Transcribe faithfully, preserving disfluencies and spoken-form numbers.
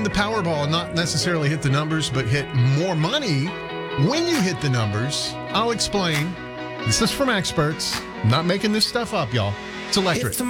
win the Powerball, not necessarily hit the numbers, but hit more money when you hit the numbers? I'll explain. This is from experts. I'm not making this stuff up, y'all. It's electric. It's